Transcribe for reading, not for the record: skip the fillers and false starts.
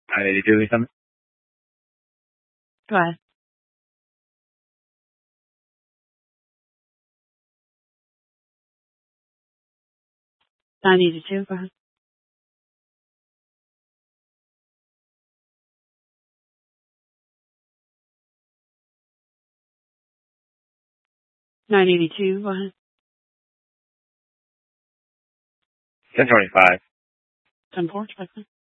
982 something. Go ahead. 982, go ahead. 982, go ahead. 1025. 10-4, check.